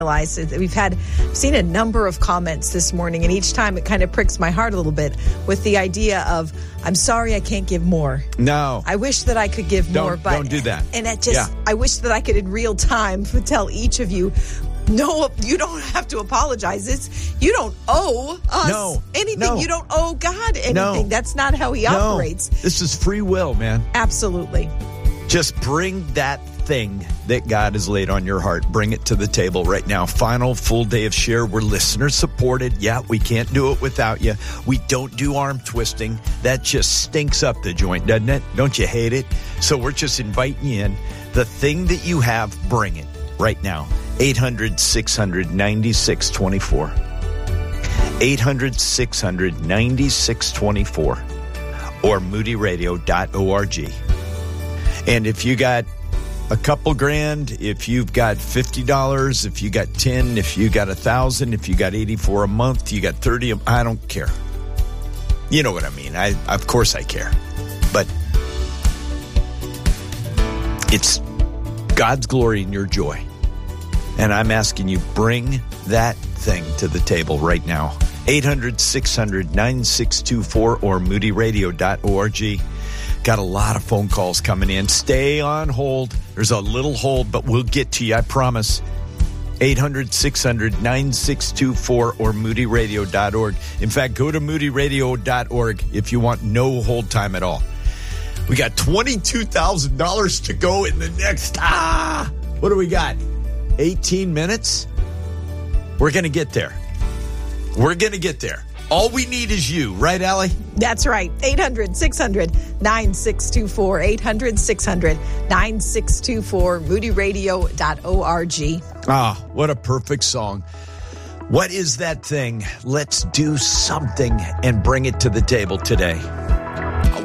We've seen a number of comments this morning, and each time it kind of pricks my heart a little bit with the idea of, I'm sorry I can't give more. No. I wish that I could give more. But don't do that. And I wish that I could in real time tell each of you, no, you don't have to apologize. You don't owe us anything. No. You don't owe God anything. No. That's not how he operates. This is free will, man. Absolutely. Just bring that thing that God has laid on your heart. Bring it to the table right now. Final full day of Share. We're listener supported. Yeah, we can't do it without you. We don't do arm twisting. That just stinks up the joint, doesn't it? Don't you hate it? So we're just inviting you in. The thing that you have, bring it right now. 800-600-9624. 800-600-9624 or moodyradio.org. And if you got a couple grand, if you've got $50, if you got 10, if you got 1,000, if you got 84 a month, you got 30, I don't care. You know what I mean? Of course I care. But it's God's glory and your joy. And I'm asking you, bring that thing to the table right now. 800-600-9624 or moodyradio.org. Got a lot of phone calls coming in. Stay on hold. There's a little hold, but we'll get to you, I promise. 800-600-9624 or moodyradio.org. In fact, go to moodyradio.org if you want no hold time at all. We got $22,000 to go in the next, what do we got? 18 minutes? We're going to get there. We're going to get there. All we need is you, right, Allie? That's right. 800-600-9624. 800-600-9624. moodyradio.org. What a perfect song. What is that thing? Let's do something and bring it to the table today.